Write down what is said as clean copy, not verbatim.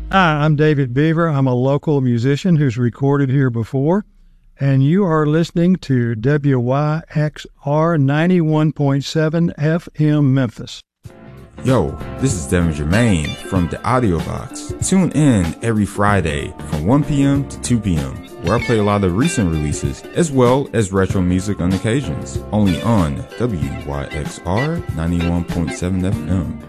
Hi, I'm David Beaver. I'm a local musician who's recorded here before, and you are listening to WYXR 91.7 FM Memphis. Yo, this is Devin Germain from the Audio Box. Tune in every Friday from 1 p.m. to 2 p.m., where I play a lot of recent releases, as well as retro music on occasions, only on WYXR 91.7 FM.